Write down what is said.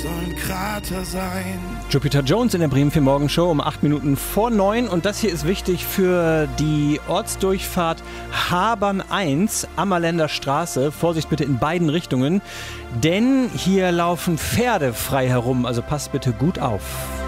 soll ein Krater sein. Jupiter Jones in der Bremen 4 Morgenshow um 8 Minuten vor 9. Und das hier ist wichtig für die Ortsdurchfahrt Habern 1, Ammerländer Straße. Vorsicht bitte in beiden Richtungen, denn hier laufen Pferde frei herum. Also passt bitte gut auf.